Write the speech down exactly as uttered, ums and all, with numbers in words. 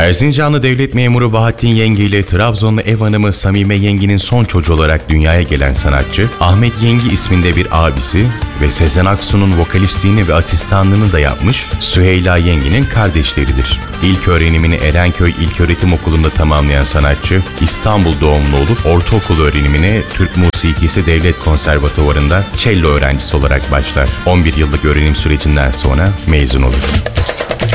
Erzincanlı devlet memuru Bahattin Yengi ile Trabzonlu ev hanımı Samime Yengi'nin son çocuğu olarak dünyaya gelen sanatçı, Ahmet Yengi isminde bir abisi ve Sezen Aksu'nun vokalistliğini ve asistanlığını da yapmış Süheyla Yengi'nin kardeşleridir. İlk öğrenimini Erenköy İlköğretim Okulu'nda tamamlayan sanatçı, İstanbul doğumlu olup ortaokul öğrenimine Türk Musikisi Devlet Konservatuvarı'nda cello öğrencisi olarak başlar. on bir yıllık öğrenim sürecinden sonra mezun olur.